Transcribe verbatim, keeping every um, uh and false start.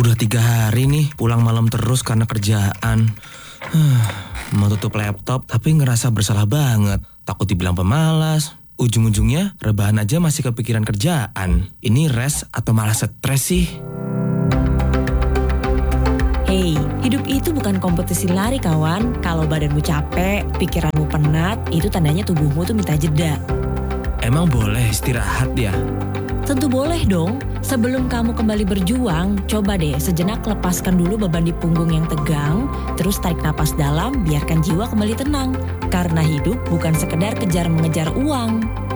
Udah tiga hari nih pulang malam terus karena kerjaan. Huh, mau tutup laptop tapi ngerasa bersalah banget. Takut dibilang pemalas. Ujung-ujungnya rebahan aja masih kepikiran kerjaan. Ini rest atau malah stres sih? Hei, hidup itu bukan kompetisi lari kawan. Kalau badanmu capek, pikiranmu penat, itu tandanya tubuhmu tuh minta jeda. Emang boleh istirahat ya? Tentu boleh dong. Sebelum kamu kembali berjuang, coba deh sejenak lepaskan dulu beban di punggung yang tegang, terus tarik napas dalam, biarkan jiwa kembali tenang. Karena hidup bukan sekedar kejar mengejar uang.